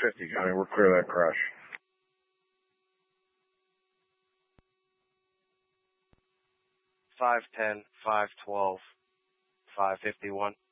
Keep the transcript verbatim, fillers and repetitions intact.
fifty, Johnny. We're clear of that crash. five ten, five twelve, five fifty-one.